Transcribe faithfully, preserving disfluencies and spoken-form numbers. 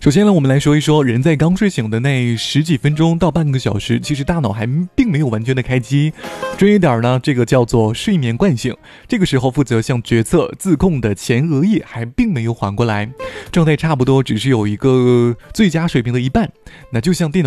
首先呢，我们来说一说人在刚睡醒的那十几分钟到半个小时，其实大脑还并没有完全的开机。专业点呢，这个叫做睡眠惯性。这个时候负责像决策自控的前额叶还并没有缓过来，状态差不多只是有一个最佳水平的一半。那就像电脑